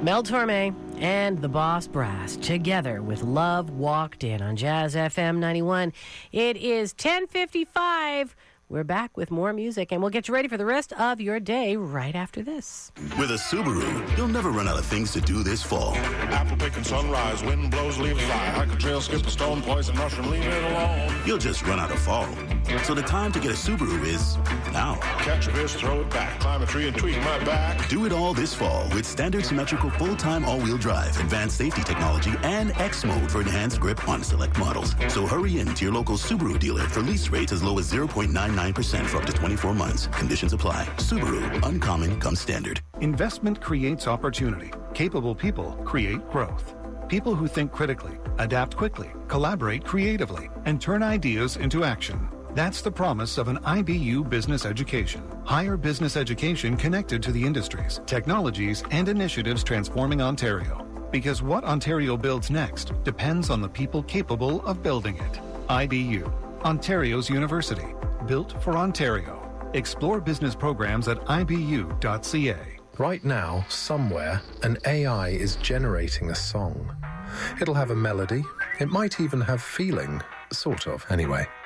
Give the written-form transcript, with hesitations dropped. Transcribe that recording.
Mel Torme and the Boss Brass together with Love Walked In on Jazz FM 91. It is 10:55. We're back with more music, and we'll get you ready for the rest of your day right after this. With a Subaru, you'll never run out of things to do this fall. Apple picking sunrise, wind blows, leaves fly. Hike a trail, skip a stone, poison mushroom, leave it alone. You'll just run out of fall. So the time to get a Subaru is now. Catch a fish, throw it back, climb a tree and tweak my back. Do it all this fall with standard symmetrical full-time all-wheel drive, advanced safety technology, and X mode for enhanced grip on select models. So hurry in to your local Subaru dealer for lease rates as low as 0.99% for up to 24 months. Conditions apply. Subaru. Uncommon comes standard. Investment creates opportunity. Capable people create growth. People who think critically, adapt quickly, collaborate creatively, and turn ideas into action. That's the promise of an IBU business education. Higher business education connected to the industries, technologies, and initiatives transforming Ontario. Because what Ontario builds next depends on the people capable of building it. IBU, Ontario's university. Built for Ontario. Explore business programs at ibu.ca. Right now, somewhere, an AI is generating a song. It'll have a melody. It might even have feeling. Sort of, anyway.